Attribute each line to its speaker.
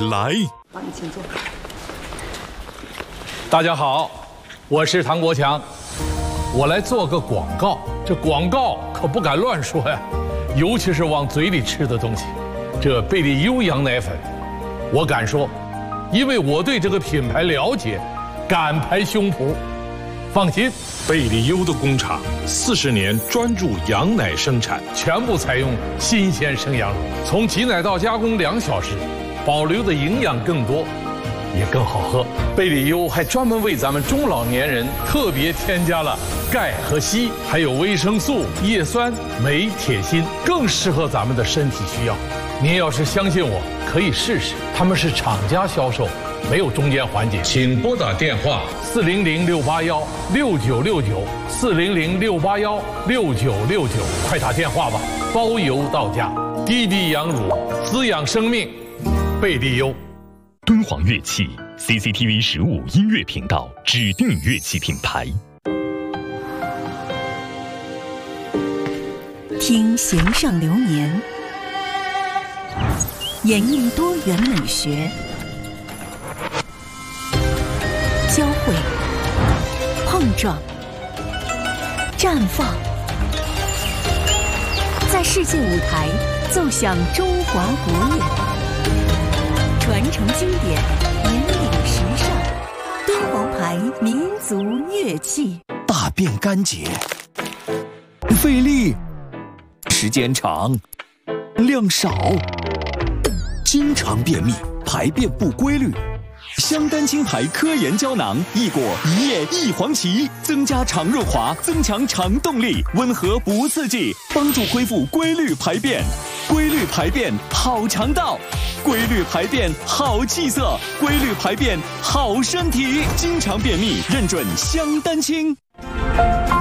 Speaker 1: 来。
Speaker 2: 好，你请坐。
Speaker 3: 大家好，我是唐国强，我来做个广告。这广告可不敢乱说呀，尤其是往嘴里吃的东西。这贝利优羊奶粉，我敢说，因为我对这个品牌了解，敢拍胸脯。放心，
Speaker 1: 贝利优的工厂40年专注羊奶生产，
Speaker 3: 全部采用新鲜生羊乳，从挤奶到加工2小时，保留的营养更多，也更好喝。贝利优还专门为咱们中老年人特别添加了钙和硒，还有维生素、叶酸、镁、铁、锌，更适合咱们的身体需要。您要是相信我，可以试试，他们是厂家销售，没有中间环节。请拨打电话400-681-6969，400-681-6969，快打电话吧，包邮到家。滴滴羊乳，滋养生命，贝利优。
Speaker 4: 敦煌乐器 CCTV 15音乐频道指定乐器品牌。
Speaker 5: 听弦上流年，演绎多元美学，交汇、碰撞、绽放，在世界舞台奏响中华国乐，传承经典，引领时尚，敦煌牌民族乐器。
Speaker 6: 大便干结，费力，时间长，量少，经常便秘，排便不规律。香丹青牌科研胶囊益果一叶一黄芪，增加肠润滑，增强肠动力，温和不刺激，帮助恢复规律排便。规律排便好肠道，规律排便好气色，规律排便好身体。经常便秘认准香丹青。